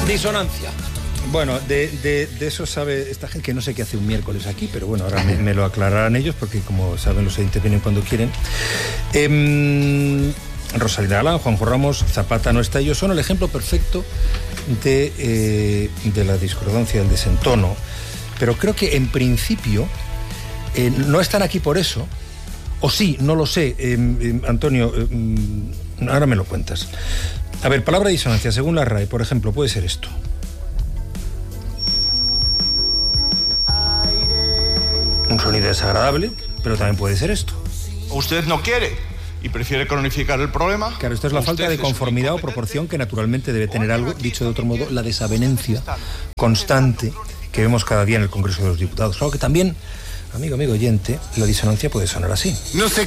Disonancia. Bueno, de eso sabe esta gente, que no sé qué hace un miércoles aquí, pero bueno, ahora me lo aclararán ellos, porque como saben los oyentes vienen cuando quieren. Rosalía Galán, Juanjo Ramos, Zapata no está. Ellos son el ejemplo perfecto de la discordancia, del desentono. Pero creo que en principio no están aquí por eso. O sí, no lo sé. Antonio, ahora me lo cuentas. A ver, palabra disonancia, según la RAE, por ejemplo, puede ser esto. Un sonido desagradable, pero también puede ser esto. Usted no quiere y prefiere cronificar el problema. Claro, esto es la falta de conformidad o proporción que naturalmente debe tener algo. Dicho de otro modo, la desavenencia constante que vemos cada día en el Congreso de los Diputados. Claro que también, amigo oyente, la disonancia puede sonar así. No sé